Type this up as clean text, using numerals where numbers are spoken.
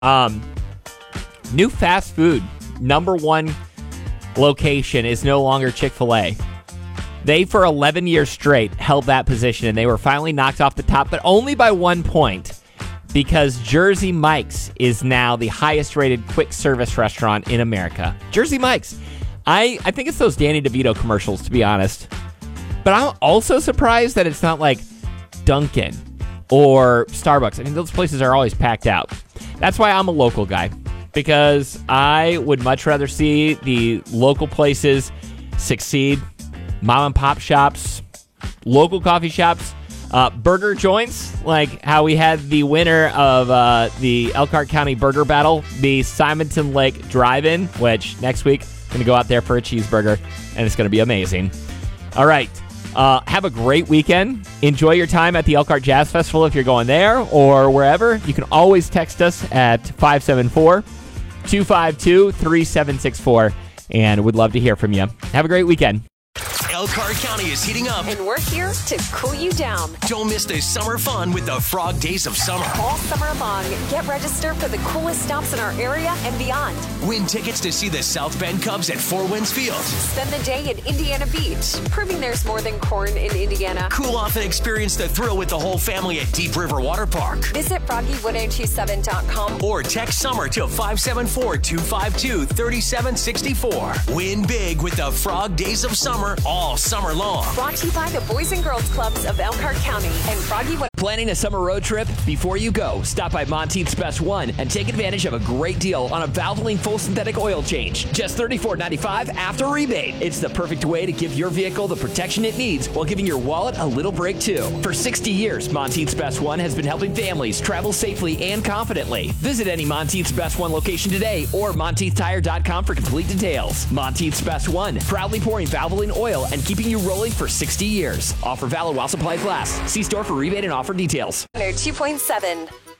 New fast food number one location is no longer Chick-fil-A. They, for 11 years straight, held that position, and they were finally knocked off the top, but only by 1 point, because Jersey Mike's is now the highest-rated quick-service restaurant in America. Jersey Mike's. I think it's those Danny DeVito commercials, to be honest. But I'm also surprised that it's not like Dunkin' or Starbucks. I mean, those places are always packed out. That's why I'm a local guy, because I would much rather see the local places succeed. Mom and pop shops, local coffee shops, burger joints, like how we had the winner of the Elkhart County Burger Battle, the Simonton Lake Drive-In, which next week I'm going to go out there for a cheeseburger, and it's going to be amazing. All right. Have a great weekend. Enjoy your time at the Elkhart Jazz Festival if you're going there or wherever. You can always text us at 574-252-3764, and we'd love to hear from you. Have a great weekend. Elkhart County is heating up, and we're here to cool you down. Don't miss the summer fun with the Frog Days of Summer. All summer long, get registered for the coolest stops in our area and beyond. Win tickets to see the South Bend Cubs at Four Winds Field. Spend the day at Indiana Beach, proving there's more than corn in Indiana. Cool off and experience the thrill with the whole family at Deep River Water Park. Visit FroggyWood927.com or text SUMMER to 574-252-3764. Win big with the Frog Days of Summer all summer long. Brought to you by the Boys and Girls Clubs of Elkhart County and Froggy. Planning a summer road trip? Before you go, stop by Monteith's Best One and take advantage of a great deal on a Valvoline full synthetic oil change. Just $34.95 after rebate. It's the perfect way to give your vehicle the protection it needs while giving your wallet a little break too. For 60 years, Monteith's Best One has been helping families travel safely and confidently. Visit any Monteith's Best One location today or MonteithTire.com for complete details. Monteith's Best One, proudly pouring Valvoline oil and keeping you rolling for 60 years. Offer valid while supplies last. See store for rebate and offer details. 2.7.